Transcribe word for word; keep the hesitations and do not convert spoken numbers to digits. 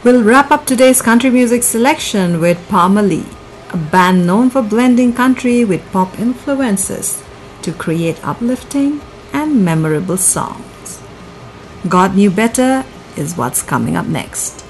We'll wrap up today's country music selection with Palmer Lee, a band known for blending country with pop influences to create uplifting and memorable songs. God Knew Better is what's coming up next.